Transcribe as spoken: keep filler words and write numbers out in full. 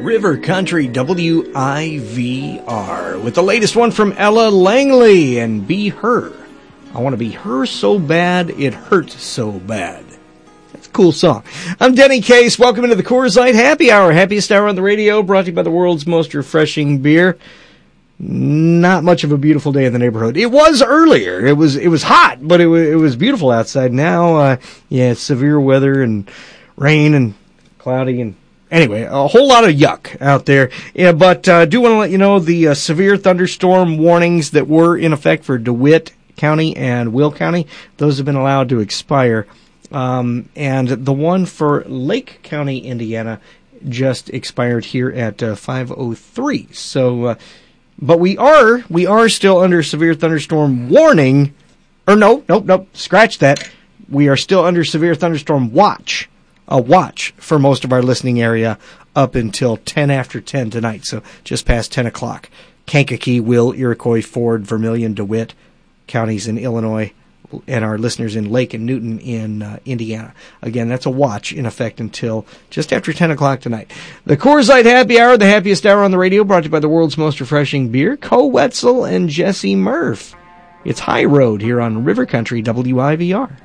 River Country W I V R with the latest one from Ella Langley and Be Her. I want to be her so bad it hurts so bad. That's a cool song. I'm Denny Case. Welcome into the Coors Light Happy Hour. Happiest hour on the radio, brought to you by the world's most refreshing beer. Not much of a beautiful day in the neighborhood. It was earlier. It was it was hot, but it was, it was beautiful outside. Now, uh, yeah, it's severe weather and rain and cloudy and anyway, a whole lot of yuck out there. Yeah, but I uh, do want to let you know the uh, severe thunderstorm warnings that were in effect for DeWitt County and Will County, those have been allowed to expire. Um, and the one for Lake County, Indiana, just expired here at uh, five oh three. So, uh, but we are we are still under severe thunderstorm warning. Or no, nope, nope, scratch that. We are still under severe thunderstorm watch. A watch for most of our listening area up until ten after ten tonight, so just past ten o'clock. Kankakee, Will, Iroquois, Ford, Vermilion, DeWitt counties in Illinois, and our listeners in Lake and Newton in uh, Indiana. Again, that's a watch in effect until just after ten o'clock tonight. The Coors Light Happy Hour, the happiest hour on the radio, brought to you by the world's most refreshing beer, Co Wetzel and Jesse Murph. It's High Road here on River Country W I V R.